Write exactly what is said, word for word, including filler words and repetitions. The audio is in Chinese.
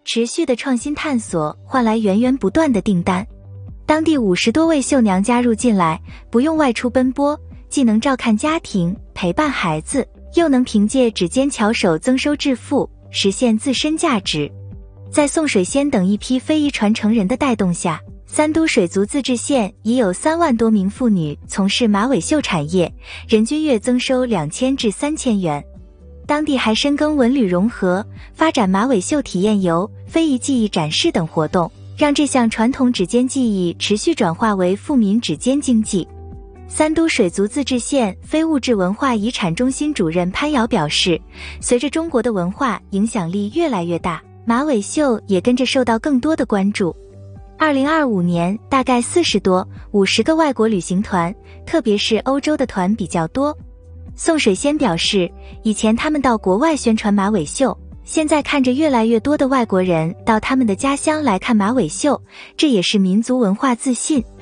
持续的创新探索换来源源不断的订单。当地五十多位绣娘加入进来，不用外出奔波，既能照看家庭、陪伴孩子，又能凭借指尖巧手增收致富，实现自身价值。在宋水仙等一批非遗传承人的带动下，三都水族自治县已有三万多名妇女从事马尾绣产业，人均月增收两千至三千元。当地还深耕文旅融合，发展马尾绣体验游、非遗技艺展示等活动，让这项传统指尖技艺持续转化为富民指尖经济。三都水族自治县非物质文化遗产中心主任潘瑶表示，随着中国的文化影响力越来越大，马尾绣也跟着受到更多的关注。二零二五年大概四十多、五十个外国旅行团，特别是欧洲的团比较多。宋水仙表示，以前他们到国外宣传马尾绣，现在看着越来越多的外国人到他们的家乡来看马尾绣，这也是民族文化自信。